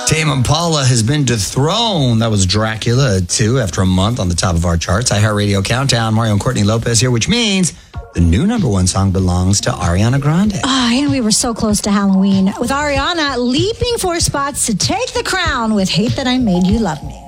Tame Impala has been dethroned. That was Dracula 2 after a month on the top of our charts. iHeartRadio Countdown, Mario and Courtney Lopez here, which means the new number one song belongs to Ariana Grande. And we were so close to Halloween with Ariana leaping 4 spots to take the crown with Hate That I Made You Love Me.